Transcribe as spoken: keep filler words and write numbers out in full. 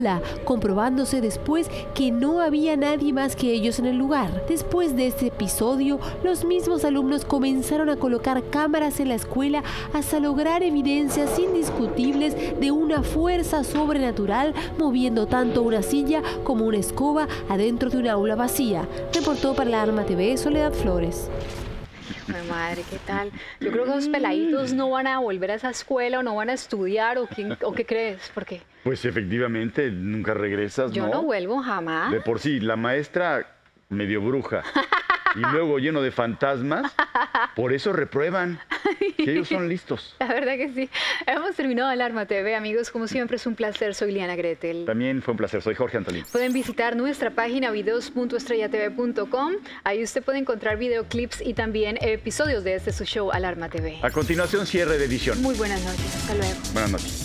comprobándose después que no había nadie más que ellos en el lugar. Después de este episodio, los mismos alumnos comenzaron a colocar cámaras en la escuela hasta lograr evidencias indiscutibles de una fuerza sobrenatural moviendo tanto una silla como una escoba adentro de un aula vacía. Reportó para Alarma T V Soledad Flores. Ay, madre, ¿qué tal? Yo creo que los peladitos no van a volver a esa escuela o no van a estudiar, ¿o, quién, o qué crees? ¿Por qué? Pues efectivamente, nunca regresas, Yo ¿no? no vuelvo jamás. De por sí, la maestra medio bruja y luego lleno de fantasmas, por eso reprueban, que ellos son listos. La verdad que sí. Hemos terminado Alarma T V, amigos. Como siempre es un placer. Soy Liana Gretel. También fue un placer. Soy Jorge Antolín. Pueden visitar nuestra página videos punto estrella t v punto com. Ahí usted puede encontrar videoclips y también episodios de este su show Alarma T V. A continuación, cierre de edición. Muy buenas noches. Hasta luego. Buenas noches.